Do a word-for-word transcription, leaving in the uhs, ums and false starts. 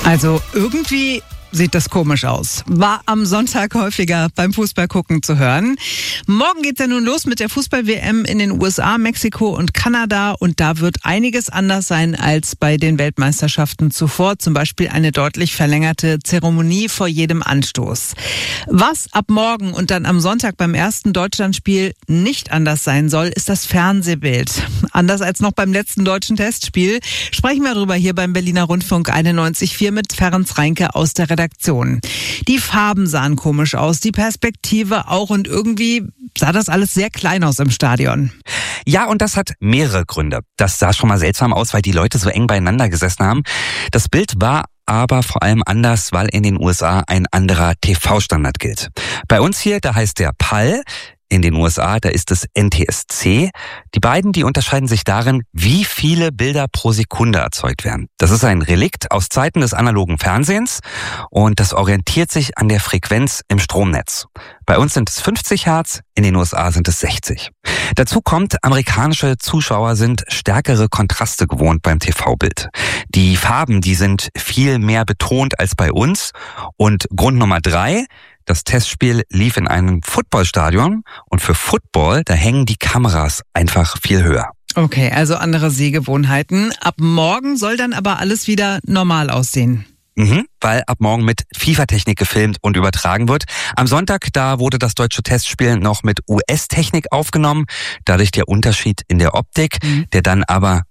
Also irgendwie sieht das komisch aus. War am Sonntag häufiger beim Fußballgucken zu hören. Morgen geht's ja nun los mit der Fußball-W M in den U S A, Mexiko und Kanada. Und da wird einiges anders sein als bei den Weltmeisterschaften zuvor. Zum Beispiel eine deutlich verlängerte Zeremonie vor jedem Anstoß. Was ab morgen und dann am Sonntag beim ersten Deutschlandspiel nicht anders sein soll, ist das Fernsehbild. Anders als noch beim letzten deutschen Testspiel sprechen wir darüber hier beim Berliner Rundfunk einundneunzig Komma vier mit Ferenc Reinke aus der Redaktion. Die Farben sahen komisch aus, die Perspektive auch und irgendwie sah das alles sehr klein aus im Stadion. Ja, und das hat mehrere Gründe. Das sah schon mal seltsam aus, weil die Leute so eng beieinander gesessen haben. Das Bild war aber vor allem anders, weil in den U S A ein anderer T V-Standard gilt. Bei uns hier, da heißt der P A L. In den U S A, da ist es N T S C. Die beiden, die unterscheiden sich darin, wie viele Bilder pro Sekunde erzeugt werden. Das ist ein Relikt aus Zeiten des analogen Fernsehens und das orientiert sich an der Frequenz im Stromnetz. Bei uns sind es fünfzig Hertz, in den U S A sind es sechzig. Dazu kommt, amerikanische Zuschauer sind stärkere Kontraste gewohnt beim T V-Bild. Die Farben, die sind viel mehr betont als bei uns. Und Grund Nummer drei: Das Testspiel lief in einem Footballstadion und für Football, da hängen die Kameras einfach viel höher. Okay, also andere Sehgewohnheiten. Ab morgen soll dann aber alles wieder normal aussehen. Mhm, weil ab morgen mit FIFA-Technik gefilmt und übertragen wird. Am Sonntag, da wurde das deutsche Testspiel noch mit U S-Technik aufgenommen. Dadurch der Unterschied in der Optik, mhm. der dann aber